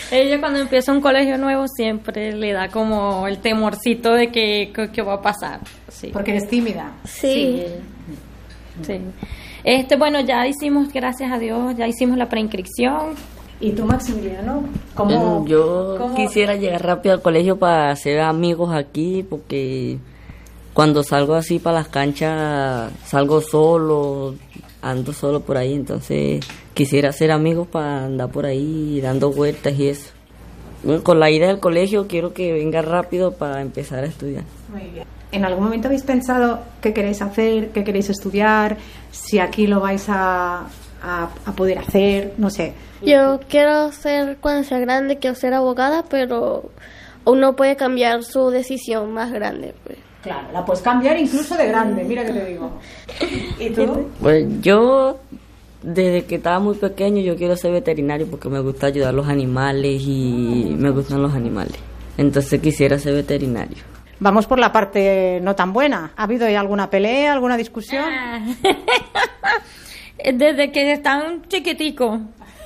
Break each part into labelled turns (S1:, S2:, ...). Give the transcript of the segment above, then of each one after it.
S1: Ella cuando empieza un colegio nuevo siempre le da como el temorcito de que va a pasar. Sí.
S2: Porque eres tímida.
S1: Sí. Bueno, ya hicimos, gracias a Dios, ya hicimos la preinscripción.
S2: ¿Y tú, Maximiliano?
S3: Yo quisiera llegar rápido al colegio para hacer amigos aquí, porque cuando salgo así para las canchas salgo solo, ando solo por ahí, entonces quisiera hacer amigos para andar por ahí dando vueltas y eso. Con la ida del colegio quiero que venga rápido para empezar a estudiar.
S2: Muy bien. ¿En algún momento habéis pensado qué queréis hacer, qué queréis estudiar, si aquí lo vais a poder hacer, no sé?
S4: Yo quiero ser, cuando sea grande, quiero ser abogada, pero uno puede cambiar su decisión más grande, pues.
S2: Claro, la puedes cambiar incluso de grande, mira que te digo. ¿Y tú?
S3: Pues yo, desde que estaba muy pequeño, yo quiero ser veterinario porque me gusta ayudar a los animales y me gustan los animales. Entonces quisiera ser veterinario.
S2: Vamos por la parte no tan buena. ¿Ha habido alguna pelea, alguna discusión?
S1: Desde que están chiquiticos,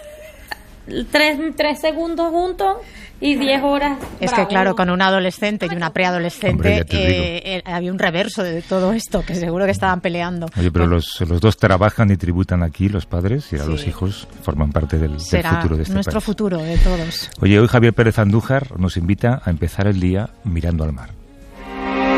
S1: 3 segundos juntos y 10 horas.
S2: Es que claro, con un adolescente y una preadolescente había un reverso de todo esto, que seguro que estaban peleando.
S5: Oye, pero los dos trabajan y tributan aquí, los padres, y ahora los hijos forman parte del futuro de este
S2: nuestro
S5: país.
S2: Futuro de todos.
S5: Oye, hoy Javier Pérez Andújar nos invita a empezar el día mirando al mar.